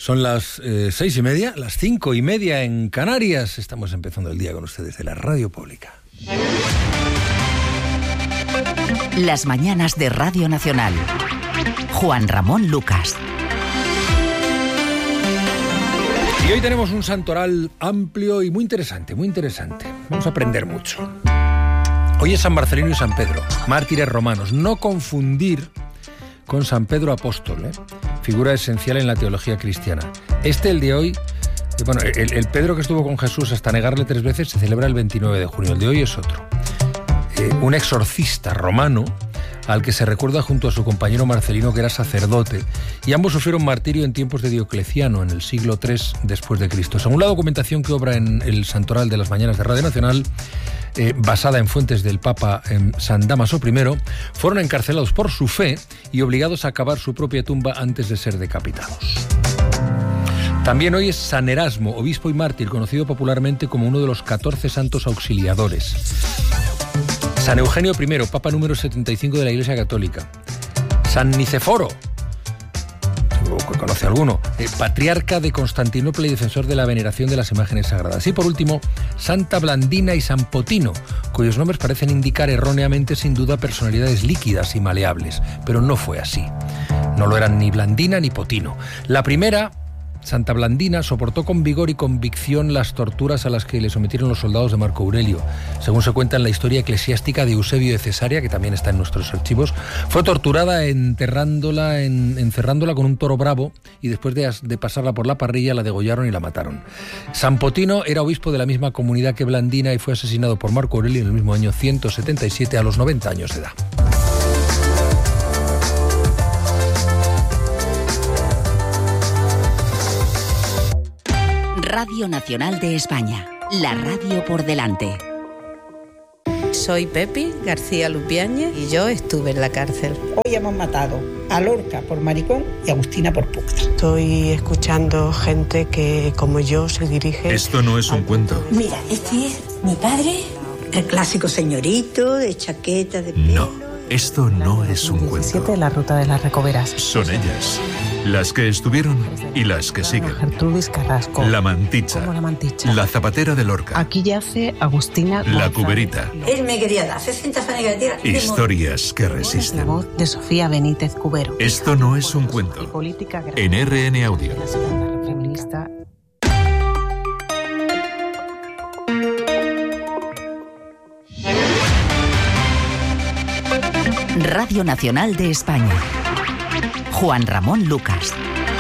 Son las 6:30, las 5:30 en Canarias. Estamos empezando el día con ustedes de la Radio Pública. Las mañanas de Radio Nacional. Juan Ramón Lucas. Y hoy tenemos un santoral amplio y muy interesante, muy interesante. Vamos a aprender mucho. Hoy es San Marcelino y San Pedro, mártires romanos. No confundir con San Pedro Apóstol, figura esencial en la teología cristiana. El de hoy, bueno, el Pedro que estuvo con Jesús hasta negarle 3 veces se celebra el 29 de junio. El de hoy es otro. Un exorcista romano al que se recuerda junto a su compañero Marcelino, que era sacerdote, y ambos sufrieron martirio en tiempos de Diocleciano, en el siglo III después de Cristo. Según la documentación que obra en el Santoral de las Mañanas de Radio Nacional, basada en fuentes del Papa San Dámaso I, fueron encarcelados por su fe y obligados a cavar su propia tumba antes de ser decapitados. También hoy es San Erasmo, obispo y mártir, conocido popularmente como uno de los 14 santos auxiliadores. San Eugenio I, Papa número 75 de la Iglesia Católica. San Niceforo, seguro que conoce alguno, patriarca de Constantinopla y defensor de la veneración de las imágenes sagradas. Y por último, Santa Blandina y San Potino, cuyos nombres parecen indicar erróneamente, sin duda, personalidades líquidas y maleables. Pero no fue así. No lo eran ni Blandina ni Potino. La primera, Santa Blandina, soportó con vigor y convicción las torturas a las que le sometieron los soldados de Marco Aurelio. Según se cuenta en la historia eclesiástica de Eusebio de Cesarea, que también está en nuestros archivos, fue torturada encerrándola con un toro bravo, y después de pasarla por la parrilla la degollaron y la mataron. San Potino era obispo de la misma comunidad que Blandina y fue asesinado por Marco Aurelio en el mismo año 177 a los 90 años de edad. Radio Nacional de España, la radio por delante. Soy Pepi García Lupiáñez y yo estuve en la cárcel. Hoy hemos matado a Lorca por maricón y a Agustina por puta. Estoy escuchando gente que, como yo, se dirige... Esto no es un cuento. Mira, este es mi padre, el clásico señorito de chaqueta de pelo. No, esto no es un cuento. La ruta de las Recoveras. Son ellas, las que estuvieron y las que siguen. Gertrudis Carrasco. La Manticha. Como la Manticha. La Zapatera de Lorca. Aquí yace Agustina La González. Cuberita. Él me quería dar 60 años de tierra. Historias que La resisten. voz de Sofía Benítez Cubero. Esto no es un Y cuento. política En RN Audio. La segunda feminista. Radio Nacional de España. Juan Ramón Lucas.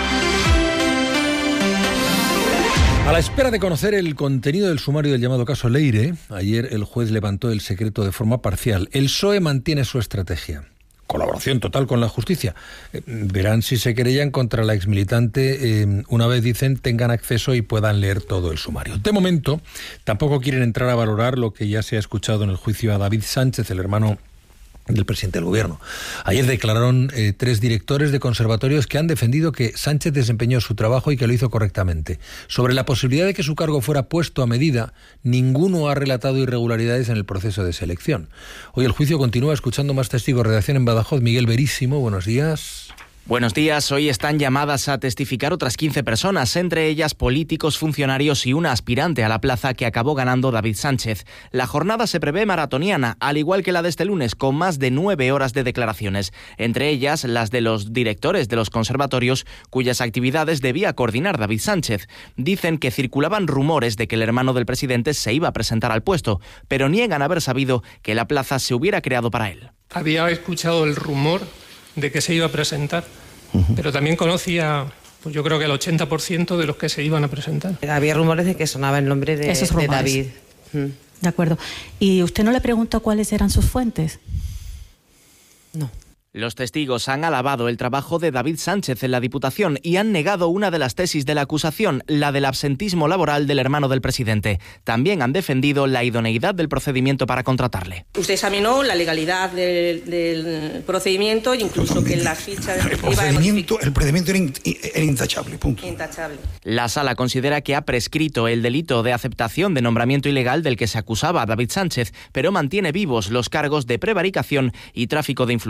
A la espera de conocer el contenido del sumario del llamado caso Leire, ayer el juez levantó el secreto de forma parcial. El PSOE mantiene su estrategia. Colaboración total con la justicia. Verán si se querellan contra la exmilitante una vez, dicen, tengan acceso y puedan leer todo el sumario. De momento, tampoco quieren entrar a valorar lo que ya se ha escuchado en el juicio a David Sánchez, el hermano del presidente del gobierno. Ayer declararon 3 directores de conservatorios que han defendido que Sánchez desempeñó su trabajo y que lo hizo correctamente. Sobre la posibilidad de que su cargo fuera puesto a medida, ninguno ha relatado irregularidades en el proceso de selección. Hoy el juicio continúa, escuchando más testigos. Redacción en Badajoz, Miguel Verísimo, buenos días. Buenos días. Hoy están llamadas a testificar otras 15 personas, entre ellas políticos, funcionarios y una aspirante a la plaza que acabó ganando David Sánchez. La jornada se prevé maratoniana, al igual que la de este lunes, con más de 9 horas de declaraciones, entre ellas las de los directores de los conservatorios cuyas actividades debía coordinar David Sánchez. Dicen que circulaban rumores de que el hermano del presidente se iba a presentar al puesto, pero niegan haber sabido que la plaza se hubiera creado para él. Había escuchado el rumor de que se iba a presentar, pero también conocía, pues yo creo que el 80% de los que se iban a presentar. Había rumores de que sonaba el nombre de David. De acuerdo. ¿Y usted no le preguntó cuáles eran sus fuentes? No. Los testigos han alabado el trabajo de David Sánchez en la Diputación y han negado una de las tesis de la acusación, la del absentismo laboral del hermano del presidente. También han defendido la idoneidad del procedimiento para contratarle. Usted examinó la legalidad del procedimiento e incluso que la ficha de el procedimiento era intachable, punto. Intachable. La Sala considera que ha prescrito el delito de aceptación de nombramiento ilegal del que se acusaba a David Sánchez, pero mantiene vivos los cargos de prevaricación y tráfico de influencias.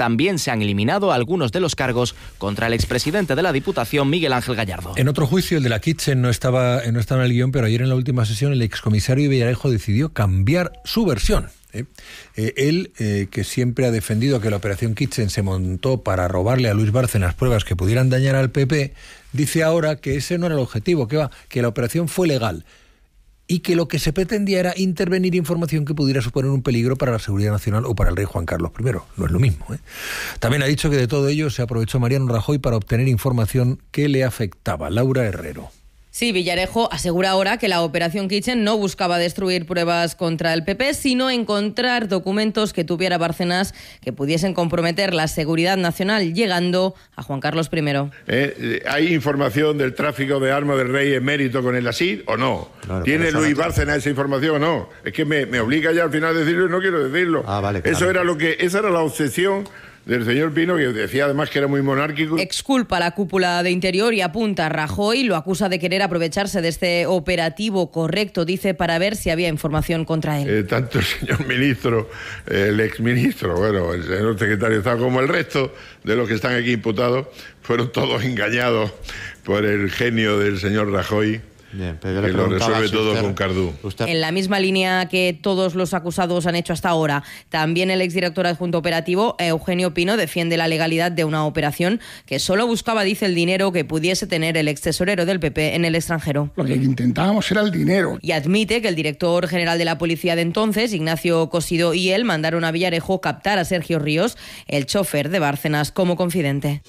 También se han eliminado algunos de los cargos contra el expresidente de la Diputación, Miguel Ángel Gallardo. En otro juicio, el de la Kitchen, no estaba en el guión, pero ayer en la última sesión el excomisario Villarejo decidió cambiar su versión. Él, que siempre ha defendido que la operación Kitchen se montó para robarle a Luis Bárcenas pruebas que pudieran dañar al PP, dice ahora que ese no era el objetivo, que la operación fue legal y que lo que se pretendía era intervenir información que pudiera suponer un peligro para la seguridad nacional o para el rey Juan Carlos I. No es lo mismo, ¿eh? También ha dicho que de todo ello se aprovechó Mariano Rajoy para obtener información que le afectaba. Laura Herrero. Sí, Villarejo asegura ahora que la operación Kitchen no buscaba destruir pruebas contra el PP, sino encontrar documentos que tuviera Bárcenas que pudiesen comprometer la seguridad nacional, llegando a Juan Carlos I. ¿Hay información del tráfico de armas del rey emérito con el ASIR o no? Claro, ¿tiene Luis Bárcenas esa información o no? Es que me obliga ya al final a decirlo y no quiero decirlo. Vale, claro. Esa era la obsesión del señor Pino, que decía además que era muy monárquico. Exculpa a la cúpula de Interior y apunta a Rajoy, lo acusa de querer aprovecharse de este operativo correcto, dice, para ver si había información contra él. Tanto el señor ministro, el exministro, bueno, el señor secretario de Estado, como el resto de los que están aquí imputados, fueron todos engañados por el genio del señor Rajoy. Bien, pero yo le que lo resuelve si todo usted, con Cardú. En la misma línea que todos los acusados han hecho hasta ahora, también el exdirector adjunto operativo, Eugenio Pino, defiende la legalidad de una operación que solo buscaba, dice, el dinero que pudiese tener el extesorero del PP en el extranjero. Lo que intentábamos era el dinero. Y admite que el director general de la policía de entonces, Ignacio Cosido, y él mandaron a Villarejo captar a Sergio Ríos, el chofer de Bárcenas, como confidente.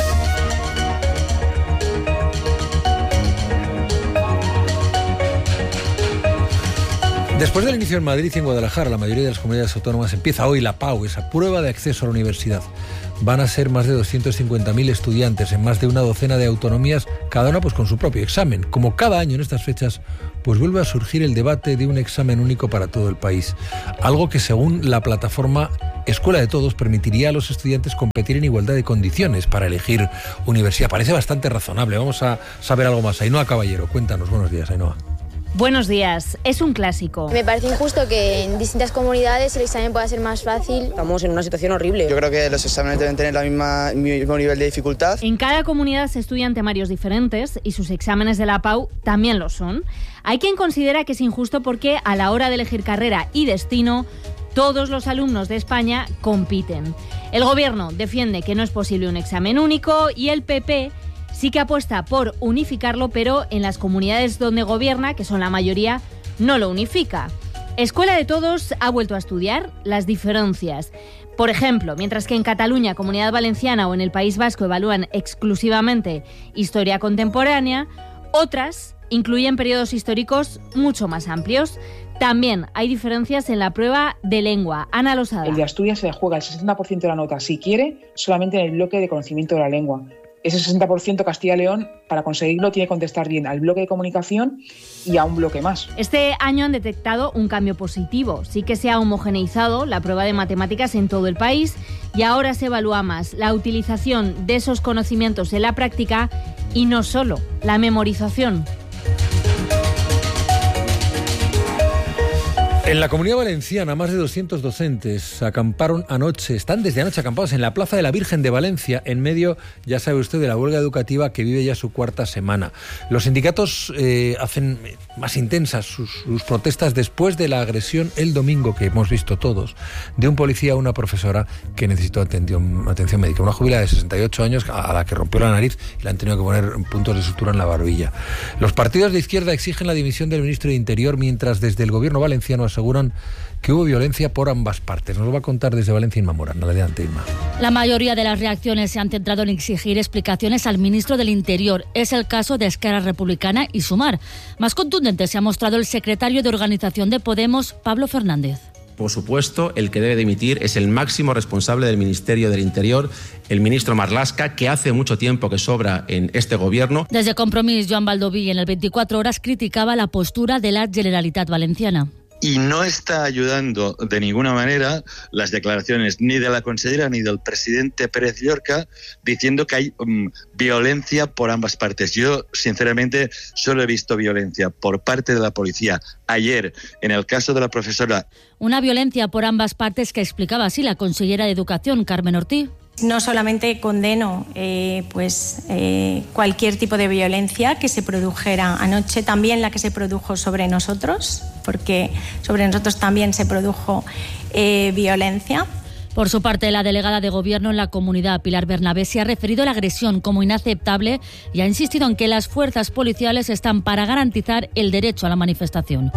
Después del inicio en Madrid y en Guadalajara, la mayoría de las comunidades autónomas, empieza hoy la PAU, esa prueba de acceso a la universidad. Van a ser más de 250.000 estudiantes en más de una docena de autonomías, cada una pues con su propio examen. Como cada año en estas fechas, pues vuelve a surgir el debate de un examen único para todo el país. Algo que, según la plataforma Escuela de Todos, permitiría a los estudiantes competir en igualdad de condiciones para elegir universidad. Parece bastante razonable. Vamos a saber algo más. Ainhoa Caballero, cuéntanos. Buenos días, Ainhoa. Buenos días. Es un clásico. Me parece injusto que en distintas comunidades el examen pueda ser más fácil. Estamos en una situación horrible. Yo creo que los exámenes deben tener el mismo nivel de dificultad. En cada comunidad se estudian temarios diferentes y sus exámenes de la PAU también lo son. Hay quien considera que es injusto porque a la hora de elegir carrera y destino, todos los alumnos de España compiten. El gobierno defiende que no es posible un examen único y el PP sí que apuesta por unificarlo, pero en las comunidades donde gobierna, que son la mayoría, no lo unifica. Escuela de Todos ha vuelto a estudiar las diferencias. Por ejemplo, mientras que en Cataluña, Comunidad Valenciana o en el País Vasco evalúan exclusivamente historia contemporánea, otras incluyen periodos históricos mucho más amplios. También hay diferencias en la prueba de lengua. Ana Losada. El de Asturias se juega el 60% de la nota, si quiere, solamente en el bloque de conocimiento de la lengua. Ese 60% Castilla y León, para conseguirlo, tiene que contestar bien al bloque de comunicación y a un bloque más. Este año han detectado un cambio positivo. Sí que se ha homogeneizado la prueba de matemáticas en todo el país y ahora se evalúa más la utilización de esos conocimientos en la práctica y no solo la memorización. En la Comunidad Valenciana, más de 200 docentes acamparon anoche, están desde anoche acampados en la Plaza de la Virgen de Valencia, en medio, ya sabe usted, de la huelga educativa que vive ya su cuarta semana. Los sindicatos hacen más intensas sus protestas después de la agresión el domingo, que hemos visto todos, de un policía a una profesora que necesitó atención médica. Una jubilada de 68 años a la que rompió la nariz y le han tenido que poner puntos de sutura en la barbilla. Los partidos de izquierda exigen la dimisión del ministro de Interior, mientras desde el gobierno valenciano aseguran que hubo violencia por ambas partes. Nos lo va a contar desde Valencia Inma Morán. Adelante, Inma. La mayoría de las reacciones se han centrado en exigir explicaciones al ministro del Interior. Es el caso de Esquerra Republicana y Sumar. Más contundente se ha mostrado el secretario de organización de Podemos, Pablo Fernández. Por supuesto, el que debe dimitir es el máximo responsable del Ministerio del Interior, el ministro Marlaska, que hace mucho tiempo que sobra en este gobierno. Desde Compromís, Joan Baldoví en el 24 Horas criticaba la postura de la Generalitat Valenciana. Y no está ayudando de ninguna manera las declaraciones ni de la consellera ni del presidente Pérez Llorca diciendo que hay violencia por ambas partes. Yo, sinceramente, solo he visto violencia por parte de la policía. Ayer, en el caso de la profesora... Una violencia por ambas partes que explicaba así la consellera de Educación, Carmen Ortiz. No solamente condeno cualquier tipo de violencia que se produjera anoche, también la que se produjo sobre nosotros, porque sobre nosotros también se produjo violencia. Por su parte, la delegada de Gobierno en la comunidad, Pilar Bernabé, se ha referido a la agresión como inaceptable y ha insistido en que las fuerzas policiales están para garantizar el derecho a la manifestación.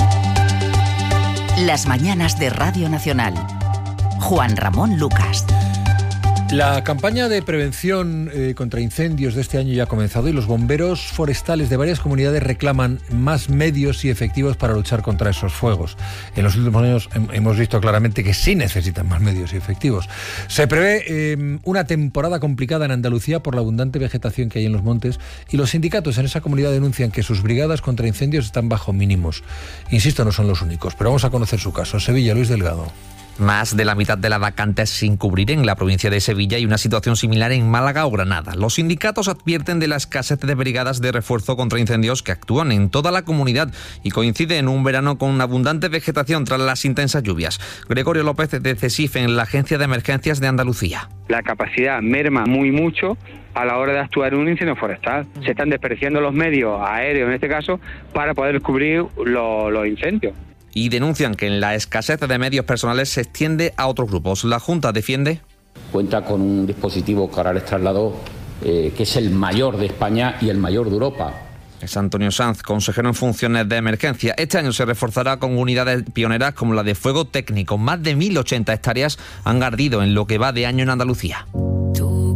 Las mañanas de Radio Nacional. Juan Ramón Lucas. La campaña de prevención contra incendios de este año ya ha comenzado y los bomberos forestales de varias comunidades reclaman más medios y efectivos para luchar contra esos fuegos. En los últimos años hemos visto claramente que sí necesitan más medios y efectivos. Se prevé una temporada complicada en Andalucía por la abundante vegetación que hay en los montes y los sindicatos en esa comunidad denuncian que sus brigadas contra incendios están bajo mínimos. Insisto, no son los únicos, pero vamos a conocer su caso. Sevilla, Luis Delgado. Más de la mitad de las vacantes sin cubrir en la provincia de Sevilla y una situación similar en Málaga o Granada. Los sindicatos advierten de la escasez de brigadas de refuerzo contra incendios que actúan en toda la comunidad y coincide en un verano con una abundante vegetación tras las intensas lluvias. Gregorio López de CESIF en la Agencia de Emergencias de Andalucía. La capacidad merma mucho a la hora de actuar en un incendio forestal. Se están desperdiciando los medios aéreos, en este caso, para poder cubrir los incendios. Y denuncian que en la escasez de medios personales se extiende a otros grupos. La Junta defiende... Cuenta con un dispositivo que ahora les trasladó, que es el mayor de España y el mayor de Europa. Es Antonio Sanz, consejero en funciones de emergencia. Este año se reforzará con unidades pioneras como la de fuego técnico. Más de 1.080 hectáreas han ardido en lo que va de año en Andalucía.